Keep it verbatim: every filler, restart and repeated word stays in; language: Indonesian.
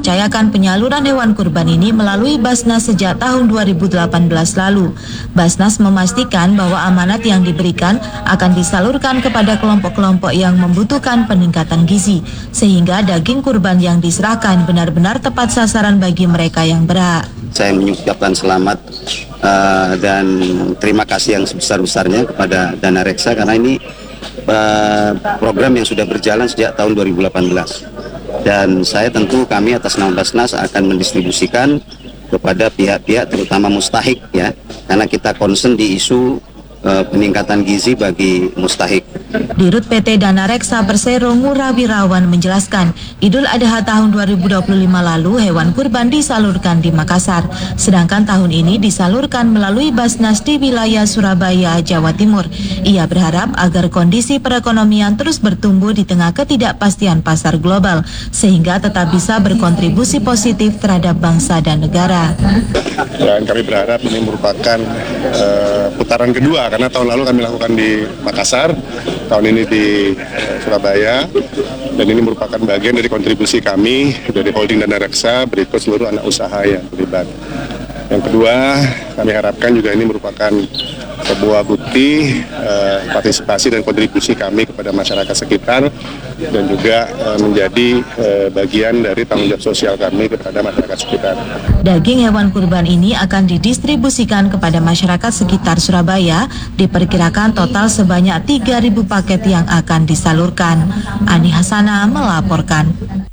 mempercayakan penyaluran hewan kurban ini melalui Basnas sejak tahun dua ribu delapan belas lalu. Basnas memastikan bahwa amanat yang diberikan akan disalurkan kepada kelompok-kelompok yang membutuhkan peningkatan gizi, sehingga daging kurban yang diserahkan benar-benar tepat sasaran bagi mereka yang berhak. Saya mengucapkan selamat uh, dan terima kasih yang sebesar-besarnya kepada Dana Reksa karena ini uh, program yang sudah berjalan sejak tahun dua ribu delapan belas. Dan saya tentu kami atas nama Basnas akan mendistribusikan kepada pihak-pihak terutama mustahik ya, karena kita concern di isu uh, peningkatan gizi bagi mustahik. Dirut P T Dana Reksa Persero Ngurah Wirawan menjelaskan, Idul Adha tahun dua ribu dua puluh lima lalu hewan kurban disalurkan di Makassar, sedangkan tahun ini disalurkan melalui Basnas di wilayah Surabaya, Jawa Timur. Ia berharap agar kondisi perekonomian terus bertumbuh di tengah ketidakpastian pasar global, sehingga tetap bisa berkontribusi positif terhadap bangsa dan negara. Dan kami berharap ini merupakan uh, putaran kedua, karena tahun lalu kami lakukan di Makassar, tahun ini di Surabaya, dan ini merupakan bagian dari kontribusi kami dari holding Dana Reksa berikut seluruh anak usaha yang terlibat. Yang kedua, kami harapkan juga ini merupakan sebuah bukti eh, partisipasi dan kontribusi kami kepada masyarakat sekitar dan juga eh, menjadi eh, bagian dari tanggung jawab sosial kami kepada masyarakat sekitar. Daging hewan kurban ini akan didistribusikan kepada masyarakat sekitar Surabaya, diperkirakan total sebanyak tiga ribu paket yang akan disalurkan. Ani Hasanah melaporkan.